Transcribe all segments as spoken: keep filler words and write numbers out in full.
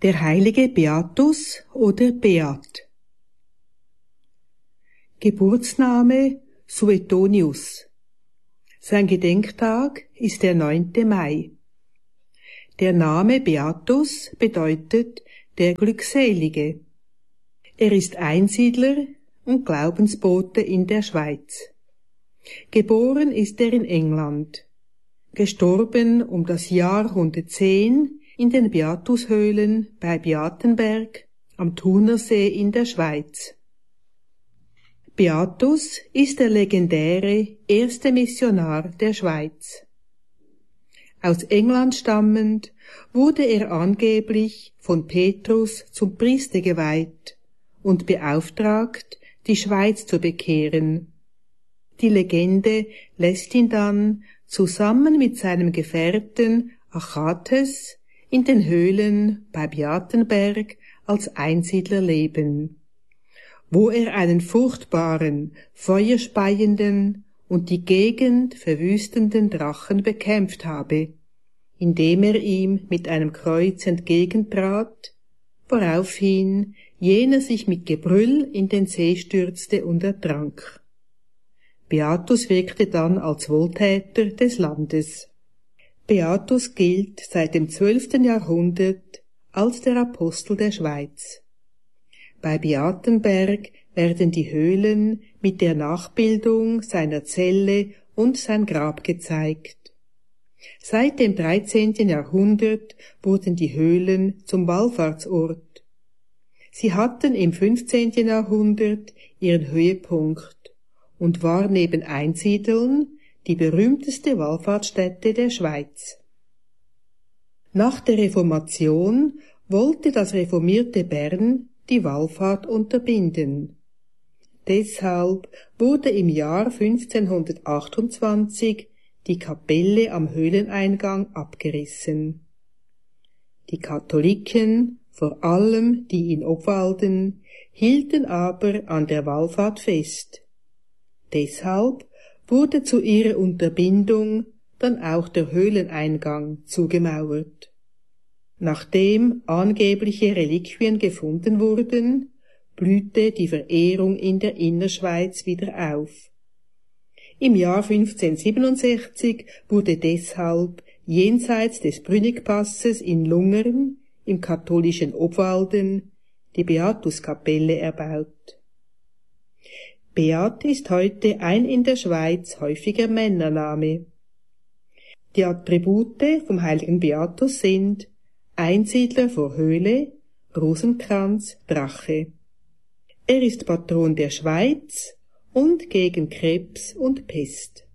Der heilige Beatus oder Beat. Geburtsname Suetonius. Sein Gedenktag ist der neunte Mai. Der Name Beatus bedeutet der Glückselige. Er ist Einsiedler und Glaubensbote in der Schweiz. Geboren ist er in England, gestorben um das Jahr hundertzehn in den Beatushöhlen bei Beatenberg am Thunersee in der Schweiz. Beatus ist der legendäre erste Missionar der Schweiz. Aus England stammend wurde er angeblich von Petrus zum Priester geweiht und beauftragt, die Schweiz zu bekehren. Die Legende lässt ihn dann zusammen mit seinem Gefährten Achates in den Höhlen bei Beatenberg als Einsiedler leben, wo er einen furchtbaren, feuerspeienden und die Gegend verwüstenden Drachen bekämpft habe, indem er ihm mit einem Kreuz entgegentrat, woraufhin jener sich mit Gebrüll in den See stürzte und ertrank. Beatus wirkte dann als Wohltäter des Landes. Beatus gilt seit dem zwölften Jahrhundert als der Apostel der Schweiz. Bei Beatenberg werden die Höhlen mit der Nachbildung seiner Zelle und sein Grab gezeigt. Seit dem dreizehnten Jahrhundert wurden die Höhlen zum Wallfahrtsort. Sie hatten im fünfzehnten Jahrhundert ihren Höhepunkt und war neben Einsiedeln die berühmteste Wallfahrtsstätte der Schweiz. Nach der Reformation wollte das reformierte Bern die Wallfahrt unterbinden. Deshalb wurde im Jahr fünfzehnhundertachtundzwanzig die Kapelle am Höhleneingang abgerissen. Die Katholiken, vor allem die in Obwalden, hielten aber an der Wallfahrt fest. Deshalb wurde zu ihrer Unterbindung dann auch der Höhleneingang zugemauert. Nachdem angebliche Reliquien gefunden wurden, blühte die Verehrung in der Innerschweiz wieder auf. Im Jahr fünfzehnhundertsiebenundsechzig wurde deshalb jenseits des Brünnigpasses in Lungern im katholischen Obwalden die Beatuskapelle erbaut. Beat ist heute ein in der Schweiz häufiger Männername. Die Attribute vom heiligen Beatus sind Einsiedler vor Höhle, Rosenkranz, Drache. Er ist Patron der Schweiz und gegen Krebs und Pest.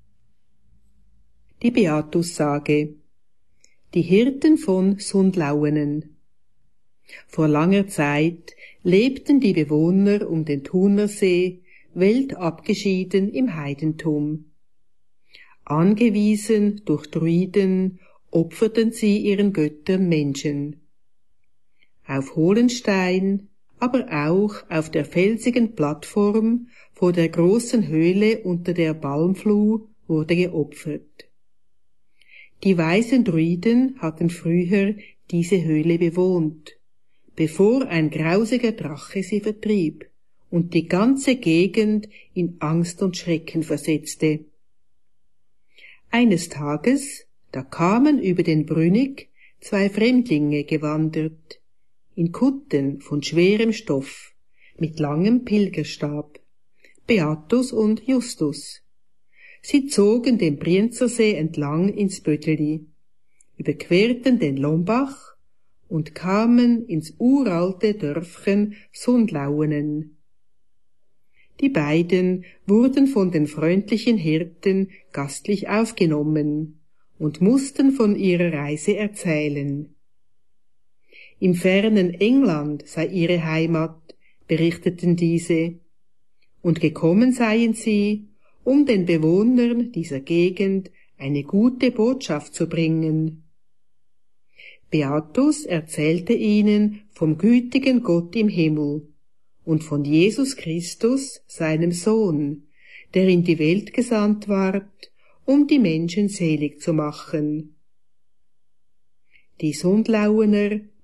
Die Beatussage. Die Hirten von Sundlauenen. Vor langer Zeit lebten die Bewohner um den Thunersee weltabgeschieden im Heidentum. Angewiesen durch Druiden opferten sie ihren Göttern Menschen. Auf Hohlenstein, aber auch auf der felsigen Plattform vor der großen Höhle unter der Balmfluh wurde geopfert. Die weisen Druiden hatten früher diese Höhle bewohnt, bevor ein grausiger Drache sie vertrieb und die ganze Gegend in Angst und Schrecken versetzte. Eines Tages, da kamen über den Brünnig zwei Fremdlinge gewandert, in Kutten von schwerem Stoff, mit langem Pilgerstab, Beatus und Justus. Sie zogen den Brienzersee entlang ins Bödeli, überquerten den Lombach und kamen ins uralte Dörfchen Sundlauenen. Die beiden wurden von den freundlichen Hirten gastlich aufgenommen und mussten von ihrer Reise erzählen. Im fernen England sei ihre Heimat, berichteten diese, und gekommen seien sie, um den Bewohnern dieser Gegend eine gute Botschaft zu bringen. Beatus erzählte ihnen vom gütigen Gott im Himmel und von Jesus Christus, seinem Sohn, der in die Welt gesandt ward, um die Menschen selig zu machen. Die Sundlauener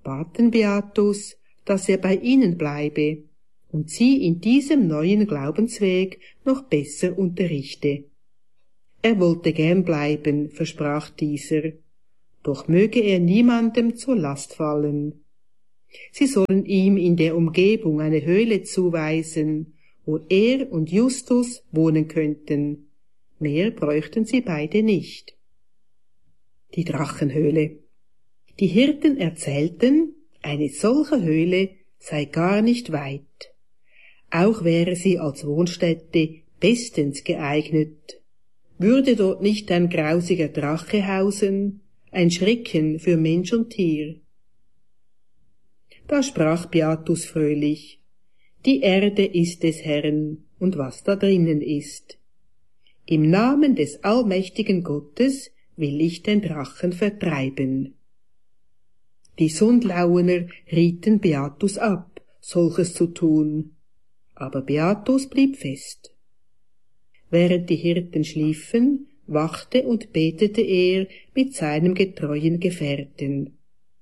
baten Beatus, dass er bei ihnen bleibe und sie in diesem neuen Glaubensweg noch besser unterrichte. Er wollte gern bleiben, versprach dieser, doch möge er niemandem zur Last fallen. Sie sollen ihm in der Umgebung eine Höhle zuweisen, wo er und Justus wohnen könnten. Mehr bräuchten sie beide nicht. Die Drachenhöhle. Die Hirten erzählten, eine solche Höhle sei gar nicht weit. Auch wäre sie als Wohnstätte bestens geeignet. Würde dort nicht ein grausiger Drache hausen, ein Schrecken für Mensch und Tier? Da sprach Beatus fröhlich, die Erde ist des Herrn und was da drinnen ist. Im Namen des allmächtigen Gottes will ich den Drachen vertreiben. Die Sundlauener rieten Beatus ab, solches zu tun, aber Beatus blieb fest. Während die Hirten schliefen, wachte und betete er mit seinem getreuen Gefährten.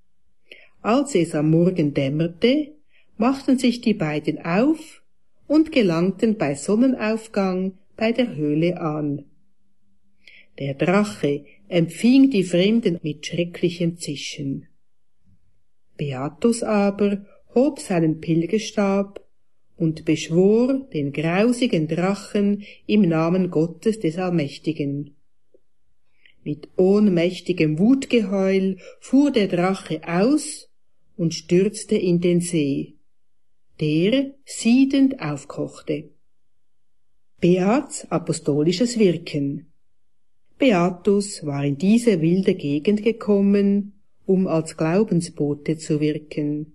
Als es am Morgen dämmerte, machten sich die beiden auf und gelangten bei Sonnenaufgang bei der Höhle an. Der Drache empfing die Fremden mit schrecklichem Zischen. Beatus aber hob seinen Pilgerstab und beschwor den grausigen Drachen im Namen Gottes des Allmächtigen. Mit ohnmächtigem Wutgeheul fuhr der Drache aus und stürzte in den See, der siedend aufkochte. Beats apostolisches Wirken. Beatus war in diese wilde Gegend gekommen, um als Glaubensbote zu wirken.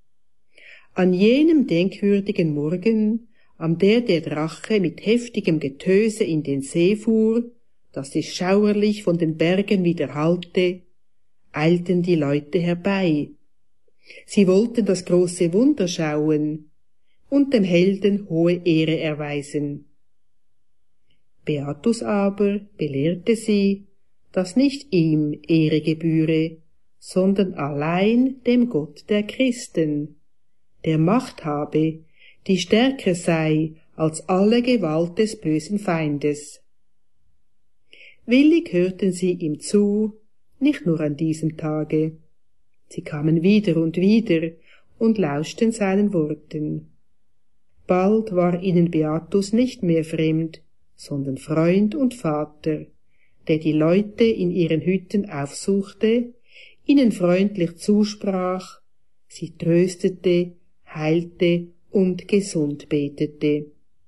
An jenem denkwürdigen Morgen, an der der Drache mit heftigem Getöse in den See fuhr, dass es schauerlich von den Bergen widerhallte, eilten die Leute herbei. Sie wollten das große Wunder schauen und dem Helden hohe Ehre erweisen. Beatus aber belehrte sie, dass nicht ihm Ehre gebühre, sondern allein dem Gott der Christen, der Macht habe, die stärker sei als alle Gewalt des bösen Feindes. Willig hörten sie ihm zu, nicht nur an diesem Tage. Sie kamen wieder und wieder und lauschten seinen Worten. Bald war ihnen Beatus nicht mehr fremd, sondern Freund und Vater, der die Leute in ihren Hütten aufsuchte, ihnen freundlich zusprach, sie tröstete, heilte und gesund betete.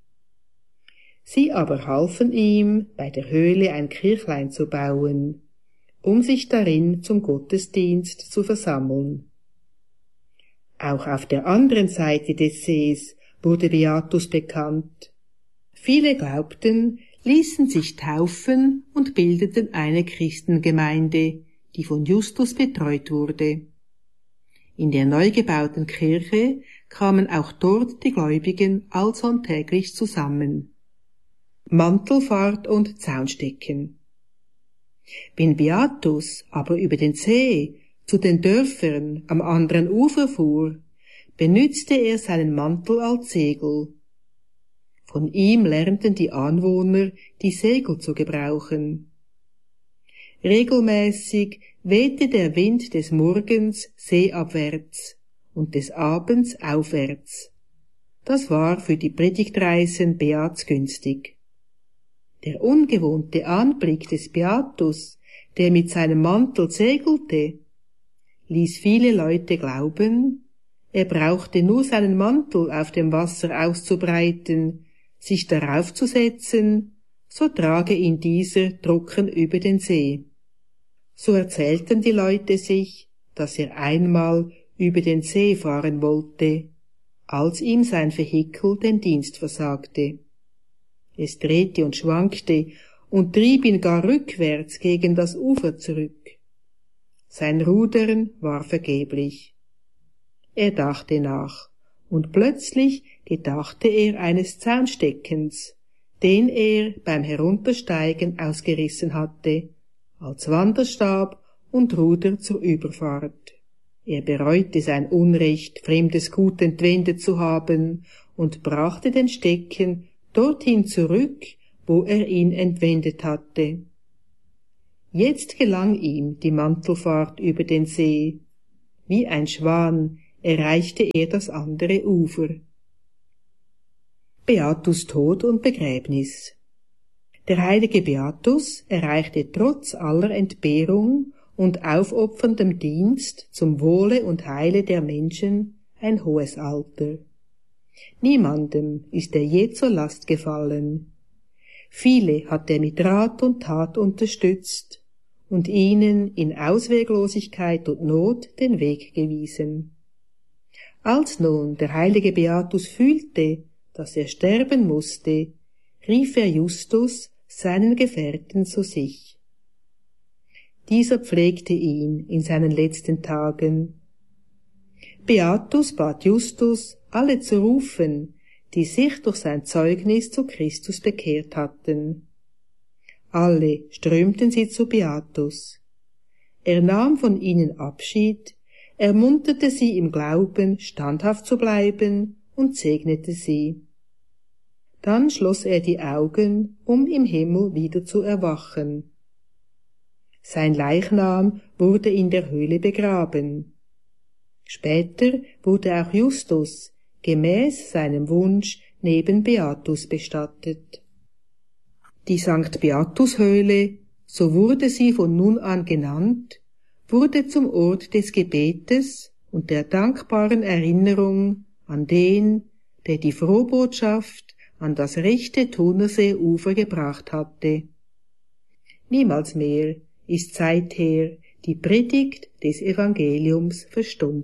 Sie aber halfen ihm, bei der Höhle ein Kirchlein zu bauen, um sich darin zum Gottesdienst zu versammeln. Auch auf der anderen Seite des Sees wurde Beatus bekannt. Viele glaubten, ließen sich taufen und bildeten eine Christengemeinde, die von Justus betreut wurde. In der neu gebauten Kirche kamen auch dort die Gläubigen allsonntäglich zusammen. Mantelfahrt und Zaunstecken. Wenn Beatus aber über den See zu den Dörfern am anderen Ufer fuhr, benützte er seinen Mantel als Segel. Von ihm lernten die Anwohner, die Segel zu gebrauchen. Regelmäßig wehte der Wind des Morgens seeabwärts und des Abends aufwärts. Das war für die Predigtreisen Beats günstig. Der ungewohnte Anblick des Beatus, der mit seinem Mantel segelte, ließ viele Leute glauben, er brauchte nur seinen Mantel auf dem Wasser auszubreiten, sich darauf zu setzen, so trage ihn dieser trocken über den See. So erzählten die Leute sich, dass er einmal über den See fahren wollte, als ihm sein Vehikel den Dienst versagte. Es drehte und schwankte und trieb ihn gar rückwärts gegen das Ufer zurück. Sein Rudern war vergeblich. Er dachte nach, und plötzlich gedachte er eines Zaunsteckens, den er beim Heruntersteigen ausgerissen hatte, als Wanderstab und Ruder zur Überfahrt. Er bereute sein Unrecht, fremdes Gut entwendet zu haben, und brachte den Stecken dorthin zurück, wo er ihn entwendet hatte. Jetzt gelang ihm die Mantelfahrt über den See. Wie ein Schwan erreichte er das andere Ufer. Beatus Tod und Begräbnis. Der heilige Beatus erreichte trotz aller Entbehrung und aufopferndem Dienst zum Wohle und Heile der Menschen ein hohes Alter. Niemandem ist er je zur Last gefallen. Viele hat er mit Rat und Tat unterstützt und ihnen in Ausweglosigkeit und Not den Weg gewiesen. Als nun der heilige Beatus fühlte, dass er sterben musste, rief er Justus, seinen Gefährten, zu sich. Dieser pflegte ihn in seinen letzten Tagen. Beatus bat Justus, alle zu rufen, die sich durch sein Zeugnis zu Christus bekehrt hatten. Alle strömten sie zu Beatus. Er nahm von ihnen Abschied, ermunterte sie im Glauben, standhaft zu bleiben, und segnete sie. Dann schloss er die Augen, um im Himmel wieder zu erwachen. Sein Leichnam wurde in der Höhle begraben. Später wurde auch Justus gemäß seinem Wunsch neben Beatus bestattet. Die Sankt Beatus Höhle, so wurde sie von nun an genannt, wurde zum Ort des Gebetes und der dankbaren Erinnerung an den, der die Frohbotschaft an das rechte Thunerseeufer gebracht hatte. Niemals mehr ist seither die Predigt des Evangeliums verstummt.